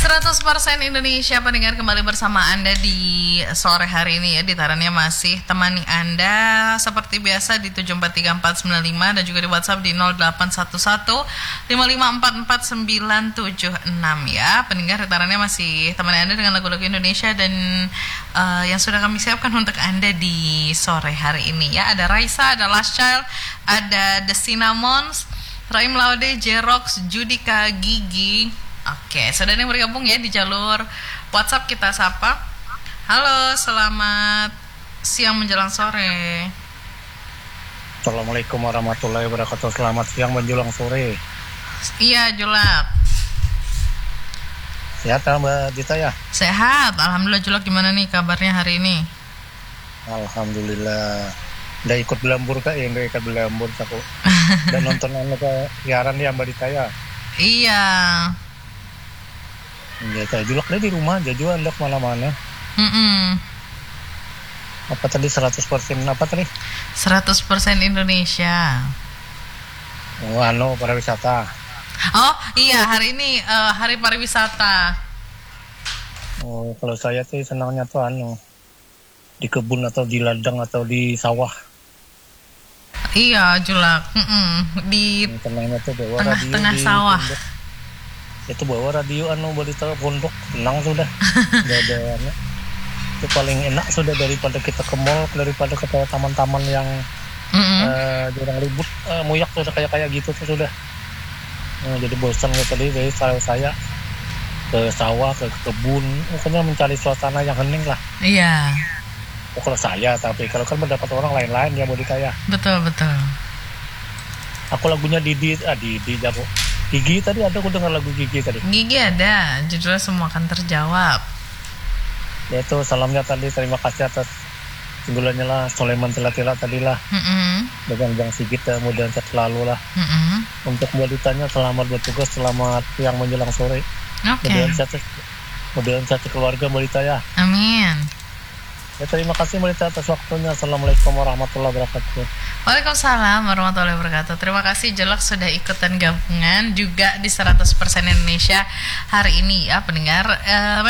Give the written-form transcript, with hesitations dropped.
100% Indonesia pendengar kembali bersama Anda di sore hari ini ya. Ditarannya masih temani Anda seperti biasa di 7434495 dan juga di WhatsApp di 081155444976 ya. Pendengar ditarannya masih temani Anda dengan lagu-lagu Indonesia dan yang sudah kami siapkan untuk Anda di sore hari ini ya. Ada Raisa, ada Last Child, ada The Cinnamons, Raim Laude, Jerox, Judika, Gigi. Oke, sudah ada yang bergabung ya di jalur WhatsApp, kita sapa. Halo, selamat siang menjelang sore. Assalamualaikum warahmatullahi wabarakatuh. Selamat siang menjelang sore. Iya, Julak. Sehat Mbak Dita ya? Sehat, alhamdulillah. Julak gimana nih kabarnya hari ini? Alhamdulillah. Udah ikut belambur kak ya, nggak ikut belambur aku. Dan nonton ke siaran ya Mbak Dita ya? Iya. Ya, saya julak deh di rumah aja juga anda kemana-mana. Apa tadi 100% apa tadi? 100% Indonesia. Oh, pariwisata. Oh iya, hari ini hari pariwisata. Oh, kalau saya sih senangnya tuh di kebun atau di ladang atau di sawah. Iya, Julak. Di Tenangnya tuh bawa tengah-tengah sawah. Itu bawa radio berita pondok, tenang sudah. Gak ada itu paling enak sudah daripada kita ke mall, daripada ke taman-taman yang jarang ribut, muyak sudah kayak gitu tuh sudah. Jadi bosan tadi dari saya ke sawah, ke kebun, pokoknya mencari suasana yang hening lah. Iya. Kalau saya, tapi kalau kan mendapat orang lain-lain ya berita ya. Betul. Aku lagunya Didi jago. Gigi tadi ada, aku dengar lagu Gigi tadi. Gigi ada, judulnya Semua Akan Terjawab. Ya itu salamnya tadi, terima kasih atas singgulannya lah, Soleman Tila-Tila tadi lah. Dengan Bang Sigit, mudah sehat selalu lah. Untuk beritanya selamat bertugas, selamat siang menjelang sore. Mudah sehat keluarga berita ya. Amin. Ya, terima kasih berita atas waktunya. Assalamualaikum warahmatullahi wabarakatuh. Waalaikumsalam warahmatullahi wabarakatuh. Terima kasih Jelak sudah ikutan gabungan juga di 100% Indonesia hari ini ya pendengar.